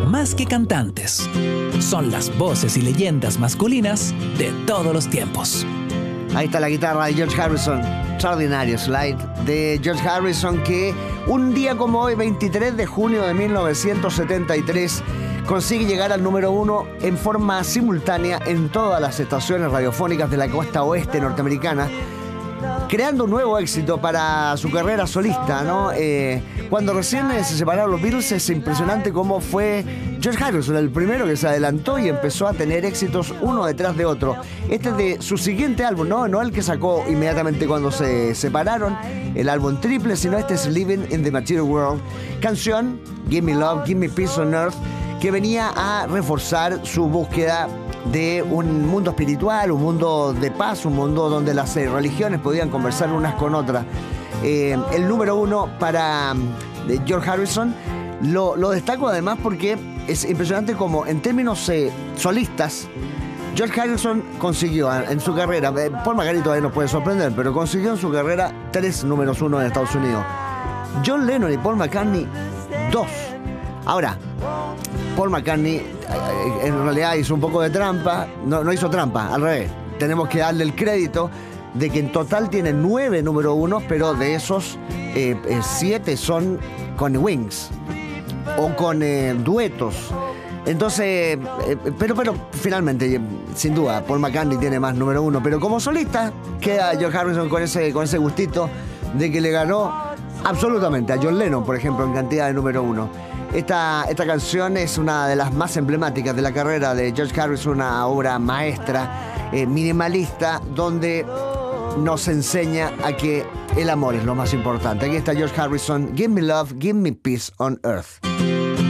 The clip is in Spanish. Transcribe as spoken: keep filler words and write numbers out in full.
más que cantantes. Son las voces y leyendas masculinas de todos los tiempos. Ahí está la guitarra de George Harrison. Extraordinario slide de George Harrison, que un día como hoy, veintitrés de junio de mil novecientos setenta y tres, consigue llegar al número uno en forma simultánea en todas las estaciones radiofónicas de la costa oeste norteamericana, creando un nuevo éxito para su carrera solista, ¿no? Eh, cuando recién se separaron los Beatles, es impresionante cómo fue George Harrison el primero que se adelantó y empezó a tener éxitos uno detrás de otro. Este es de su siguiente álbum, no, no el que sacó inmediatamente cuando se separaron, el álbum triple, sino este es Living in the Material World, canción Give Me Love, Give Me Peace on Earth, que venía a reforzar su búsqueda de un mundo espiritual, un mundo de paz, un mundo donde las eh, religiones podían conversar unas con otras. Eh, el número uno para eh, George Harrison lo, lo destaco además porque es impresionante como en términos eh, solistas George Harrison consiguió en su carrera, eh, Paul McCartney todavía nos puede sorprender, pero consiguió en su carrera tres números uno en Estados Unidos. John Lennon y Paul McCartney, dos. Ahora, Paul McCartney en realidad hizo un poco de trampa, no, no hizo trampa, al revés. Tenemos que darle el crédito de que en total tiene nueve número unos, pero de esos eh, eh, siete son con Wings o con eh, duetos. Entonces, eh, pero, pero finalmente, sin duda, Paul McCartney tiene más número uno, pero como solista queda George Harrison con ese, con ese gustito de que le ganó absolutamente a John Lennon, por ejemplo, en cantidad de número uno. Esta, esta canción es una de las más emblemáticas de la carrera de George Harrison, una obra maestra, eh, minimalista, donde nos enseña a que el amor es lo más importante. Aquí está George Harrison, Give Me Love, Give Me Peace on Earth.